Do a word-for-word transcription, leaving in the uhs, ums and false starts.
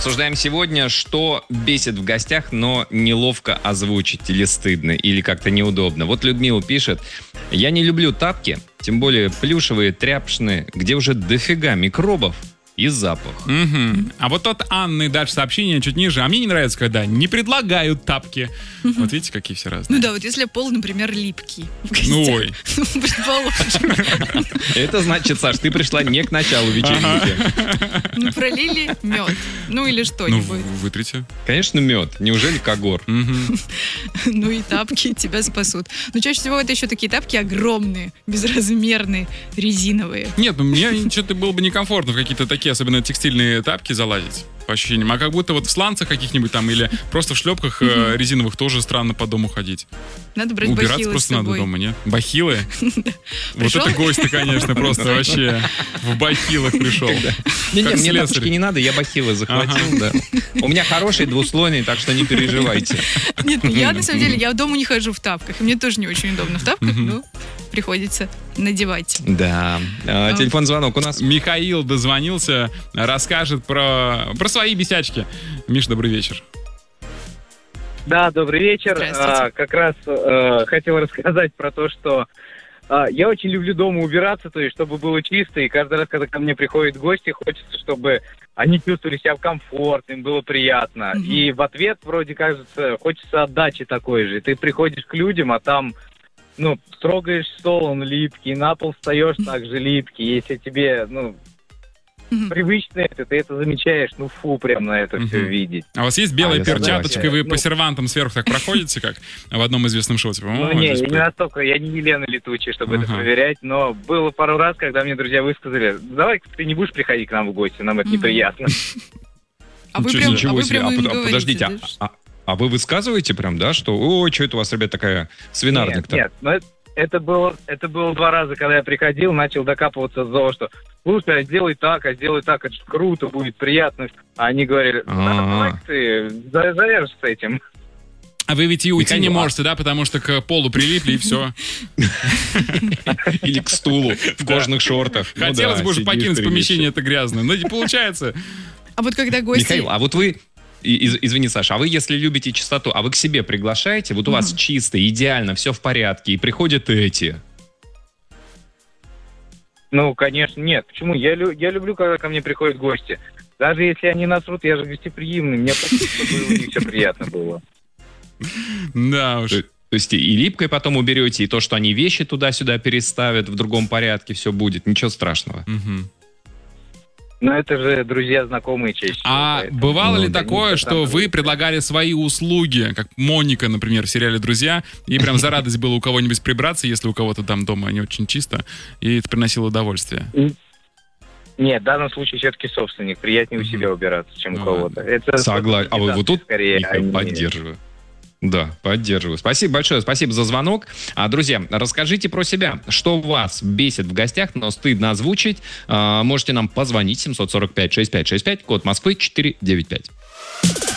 Обсуждаем сегодня, что бесит в гостях, но неловко озвучить или стыдно, или как-то неудобно. Вот Людмила пишет: я не люблю тапки, тем более плюшевые, тряпочные, где уже дофига микробов и запах. Угу. А вот от Анны дальше сообщение чуть ниже. А мне не нравится, когда не предлагают тапки. Угу. Вот видите, какие все разные. Ну да, вот если пол, например, липкий. Ну ой. Предположим. Это значит, Саш, ты пришла не к началу вечеринки. Ну, пролили мед. Ну или что-нибудь. Ну, вытрите. Конечно, мед. Неужели когор? Ну и тапки тебя спасут. Но чаще всего это еще такие тапки огромные, безразмерные, резиновые. Нет, ну мне что-то было бы некомфортно в какие-то такие, особенно текстильные тапки залазить, по ощущениям. А как будто вот в сланцах каких-нибудь там или просто в шлепках э, резиновых тоже странно по дому ходить. Надо брать Убираться бахилы просто с собой. надо дома, нет? Бахилы? Вот это гости, конечно, просто вообще в бахилах пришел. Не-не, мне тапочки не надо, я бахилы захватил, да. У меня хороший двуслойный, так что не переживайте. Нет, я на самом деле, я дома не хожу в тапках, и мне тоже не очень удобно в тапках, но приходится надевать. Да. Телефон звонок у нас. Михаил дозвонился, расскажет про, про свои бесячки. Миш, добрый вечер. Да, добрый вечер. А, как раз а, хотел рассказать про то, что а, я очень люблю дома убираться, то есть чтобы было чисто, и каждый раз, когда ко мне приходят гости, хочется, чтобы они чувствовали себя комфортно, им было приятно. Mm-hmm. И в ответ, вроде кажется, хочется отдачи такой же. Ты приходишь к людям, а там, ну, трогаешь стол, он липкий, на пол встаешь, также липкий. Если тебе, ну, mm-hmm. привычно это, ты это замечаешь, ну, фу, прям на это mm-hmm. все видеть. А у вас есть белая а, перчаточка, и вы ну, по сервантам сверху так проходите, как в одном известном шоу? Типа, ну, не, я не настолько, я не Елена Летучая, чтобы uh-huh. это проверять, но было пару раз, когда мне друзья высказали: давай ты не будешь приходить к нам в гости, нам это mm-hmm. неприятно. А вы прям, а вы прям им говорите, подождите, да? а, а вы высказываете прям, да, что ой, что это у вас, ребят, такая свинарник-то? Нет, нет, но это, это, было, это было два раза, когда я приходил, начал докапываться до того, что слушай, а сделай так, а сделай так, это же круто, будет приятно. А они говорили: да, давай ты завяжешь с этим. А вы ведь и уйти не можете, да, потому что к полу прилипли и все. Или к стулу в кожаных шортах. Хотелось бы уже покинуть помещение это грязное, но не получается. А вот когда гости... Михаил, а вот вы... Из, извини, Саша, а вы, если любите чистоту, а вы к себе приглашаете? Вот у вас чисто, идеально, все в порядке, и приходят эти... Ну, конечно, нет. Почему? Я, лю- я люблю, когда ко мне приходят гости. Даже если они насрут, я же гостеприимный. Мне просто, чтобы у них все приятно было. Да уж. То, то есть и липкой потом уберете, и то, что они вещи туда-сюда переставят в другом порядке, все будет. Ничего страшного. Угу. Но это же друзья, знакомые чаще. А поэтому, бывало ну, ли такое, что вы предлагали свои услуги, как Моника, например, в сериале «Друзья», и прям за радость было у кого-нибудь прибраться, если у кого-то там дома не очень чисто, и это приносило удовольствие? Нет, в данном случае все-таки собственник. Приятнее у себя убираться, чем у Ну, кого-то. Это согласен. А вы вот тут скорее, Михаил, а не... поддерживаю. Да, поддерживаю. Спасибо большое, спасибо за звонок. А, друзья, расскажите про себя. Что вас бесит в гостях, но стыдно озвучить? А, можете нам позвонить семь сорок пять шестьдесят пять шестьдесят пять, код Москвы четыреста девяносто пять.